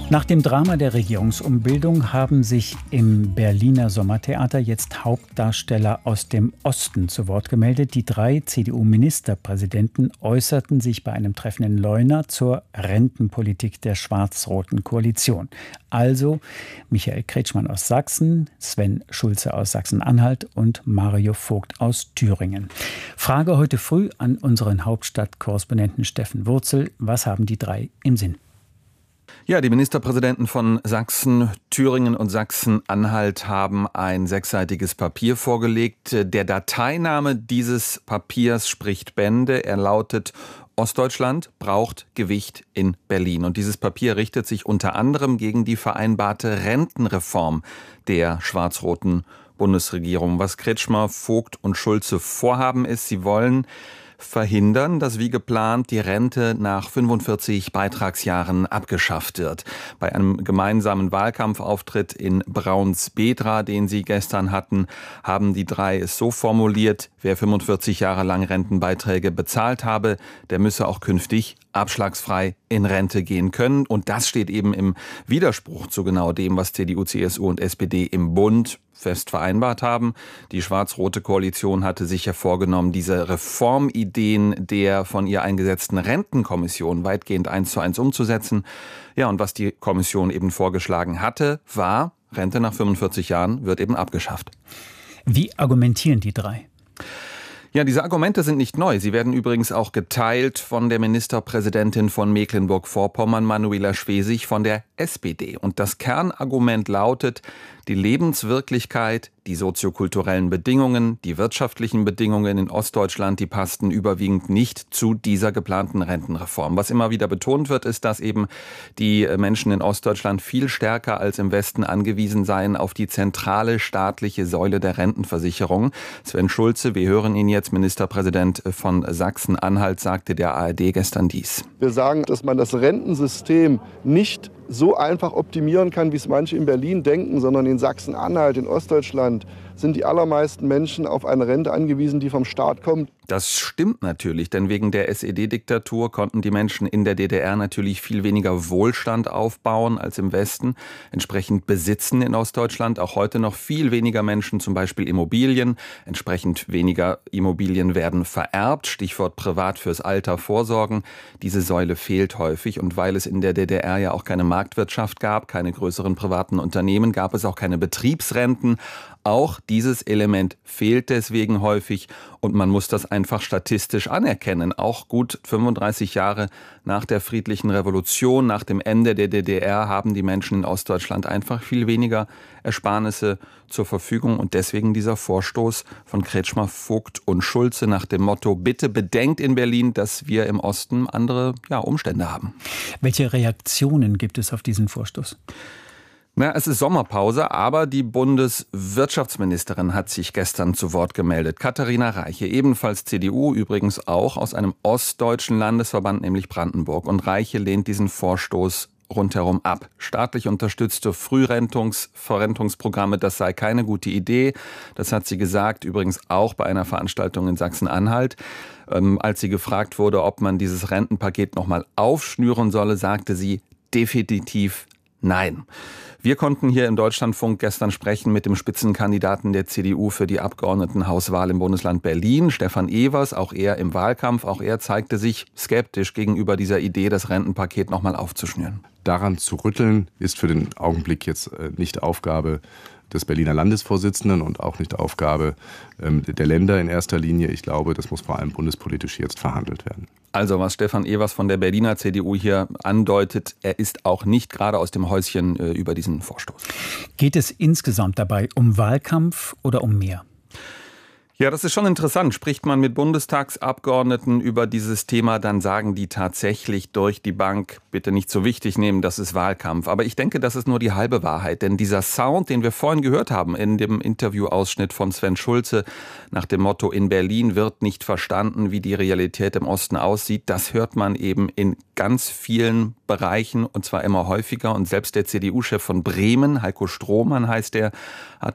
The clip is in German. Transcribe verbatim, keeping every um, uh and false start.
Nach dem Drama der Regierungsumbildung haben sich im Berliner Sommertheater jetzt Hauptdarsteller aus dem Osten zu Wort gemeldet. Die drei C D U-Ministerpräsidenten äußerten sich bei einem Treffen in Leuna zur Rentenpolitik der schwarz-roten Koalition. Also Michael Kretschmann aus Sachsen, Sven Schulze aus Sachsen-Anhalt und Mario Vogt aus Thüringen. Frage heute früh an unseren Hauptstadtkorrespondenten Steffen Wurzel. Was haben die drei im Sinn? Ja, die Ministerpräsidenten von Sachsen, Thüringen und Sachsen-Anhalt haben ein sechsseitiges Papier vorgelegt. Der Dateiname dieses Papiers spricht Bände. Er lautet: Ostdeutschland braucht Gewicht in Berlin. Und dieses Papier richtet sich unter anderem gegen die vereinbarte Rentenreform der schwarz-roten Bundesregierung. Was Kretschmer, Vogt und Schulze vorhaben ist, sie wollen verhindern, dass wie geplant die Rente nach fünfundvierzig Beitragsjahren abgeschafft wird. Bei einem gemeinsamen Wahlkampfauftritt in Braunsbedra, den sie gestern hatten, haben die drei es so formuliert: Wer fünfundvierzig Jahre lang Rentenbeiträge bezahlt habe, der müsse auch künftig abschlagsfrei in Rente gehen können. Und das steht eben im Widerspruch zu genau dem, was C D U, C S U und S P D im Bund fest vereinbart haben. Die schwarz-rote Koalition hatte sich ja vorgenommen, diese Reformideen der von ihr eingesetzten Rentenkommission weitgehend eins zu eins umzusetzen. Ja, und was die Kommission eben vorgeschlagen hatte, war: Rente nach fünfundvierzig Jahren wird eben abgeschafft. Wie argumentieren die drei? Ja, diese Argumente sind nicht neu. Sie werden übrigens auch geteilt von der Ministerpräsidentin von Mecklenburg-Vorpommern, Manuela Schwesig, von der S P D. Und das Kernargument lautet: Die Lebenswirklichkeit, die soziokulturellen Bedingungen, die wirtschaftlichen Bedingungen in Ostdeutschland, die passten überwiegend nicht zu dieser geplanten Rentenreform. Was immer wieder betont wird, ist, dass eben die Menschen in Ostdeutschland viel stärker als im Westen angewiesen seien auf die zentrale staatliche Säule der Rentenversicherung. Sven Schulze, wir hören ihn jetzt, Ministerpräsident von Sachsen-Anhalt, sagte der A R D gestern dies. Wir sagen, dass man das Rentensystem nicht so einfach optimieren kann, wie es manche in Berlin denken, sondern in Sachsen-Anhalt, in Ostdeutschland sind die allermeisten Menschen auf eine Rente angewiesen, die vom Staat kommt. Das stimmt natürlich, denn wegen der S E D-Diktatur konnten die Menschen in der D D R natürlich viel weniger Wohlstand aufbauen als im Westen. Entsprechend besitzen in Ostdeutschland auch heute noch viel weniger Menschen zum Beispiel Immobilien. Entsprechend weniger Immobilien werden vererbt. Stichwort privat fürs Alter vorsorgen. Diese Säule fehlt häufig, und weil es in der D D R ja auch keine Marktwirtschaft gab, keine größeren privaten Unternehmen, gab es auch keine Betriebsrenten. Auch dieses Element fehlt deswegen häufig, und man muss das einfach statistisch anerkennen. Auch gut fünfunddreißig Jahre nach der friedlichen Revolution, nach dem Ende der D D R, haben die Menschen in Ostdeutschland einfach viel weniger Ersparnisse zur Verfügung. Und deswegen dieser Vorstoß von Kretschmer, Vogt und Schulze nach dem Motto: Bitte bedenkt in Berlin, dass wir im Osten andere ja, Umstände haben. Welche Reaktionen gibt es auf diesen Vorstoß? Na, es ist Sommerpause, aber die Bundeswirtschaftsministerin hat sich gestern zu Wort gemeldet. Katharina Reiche, ebenfalls C D U, übrigens auch aus einem ostdeutschen Landesverband, nämlich Brandenburg. Und Reiche lehnt diesen Vorstoß rundherum ab. Staatlich unterstützte Frühverrentungsprogramme, das sei keine gute Idee. Das hat sie gesagt, übrigens auch bei einer Veranstaltung in Sachsen-Anhalt. Ähm, als sie gefragt wurde, ob man dieses Rentenpaket nochmal aufschnüren solle, sagte sie definitiv nein. Wir konnten hier im Deutschlandfunk gestern sprechen mit dem Spitzenkandidaten der C D U für die Abgeordnetenhauswahl im Bundesland Berlin, Stefan Evers, auch er im Wahlkampf. Auch er zeigte sich skeptisch gegenüber dieser Idee, das Rentenpaket nochmal aufzuschnüren. Daran zu rütteln, ist für den Augenblick jetzt nicht Aufgabe des Berliner Landesvorsitzenden und auch nicht Aufgabe ähm, der Länder in erster Linie. Ich glaube, das muss vor allem bundespolitisch jetzt verhandelt werden. Also was Stefan Evers von der Berliner C D U hier andeutet, er ist auch nicht gerade aus dem Häuschen äh, über diesen Vorstoß. Geht es insgesamt dabei um Wahlkampf oder um mehr? Ja, das ist schon interessant. Spricht man mit Bundestagsabgeordneten über dieses Thema, dann sagen die tatsächlich durch die Bank: Bitte nicht so wichtig nehmen, das ist Wahlkampf. Aber ich denke, das ist nur die halbe Wahrheit. Denn dieser Sound, den wir vorhin gehört haben in dem Interviewausschnitt von Sven Schulze nach dem Motto: In Berlin wird nicht verstanden, wie die Realität im Osten aussieht, das hört man eben in ganz vielen Bereichen, und zwar immer häufiger. Und selbst der C D U-Chef von Bremen, Heiko Strohmann heißt er, hat